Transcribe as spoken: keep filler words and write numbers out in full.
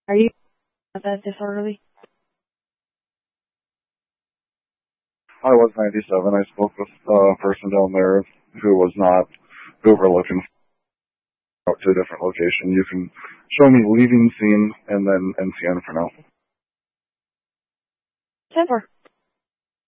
Are you that disorderly? I was ninety-seven. I spoke with a person down there who was not who were looking out to a different location. You can show me leaving scene and then N C N for now. ten four.